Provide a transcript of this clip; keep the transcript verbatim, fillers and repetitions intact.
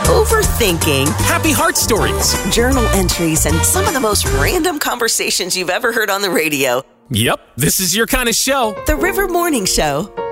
overthinking, happy heart stories, journal entries, and some of the most random conversations you've ever heard on the radio. Yep, this is your kind of show. The River Morning Show.